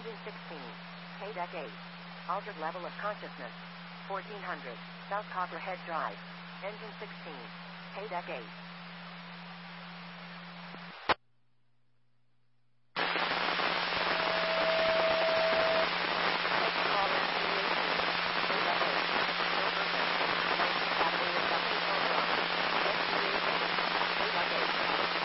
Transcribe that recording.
Engine 16. K-Deck 8. Altered level of consciousness. 1400. South Copperhead Drive. Engine 16. K-Deck 8.